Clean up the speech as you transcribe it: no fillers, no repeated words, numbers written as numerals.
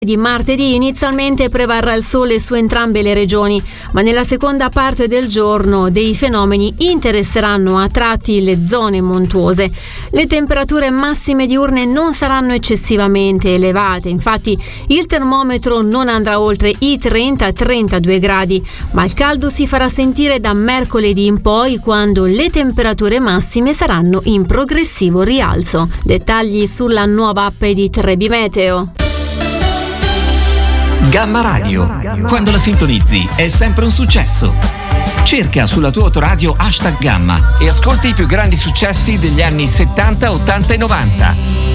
Di martedì inizialmente prevarrà il sole su entrambe le regioni, ma nella seconda parte del giorno dei fenomeni interesseranno a tratti le zone montuose. Le temperature massime diurne non saranno eccessivamente elevate, infatti il termometro non andrà oltre i 30-32 gradi, ma il caldo si farà sentire da mercoledì in poi, quando le temperature massime saranno in progressivo rialzo. Dettagli sulla nuova app di Trebi Meteo. Gamma Radio, quando la sintonizzi è sempre un successo. Cerca sulla tua autoradio #Gamma e ascolti i più grandi successi degli anni 70, 80 e 90.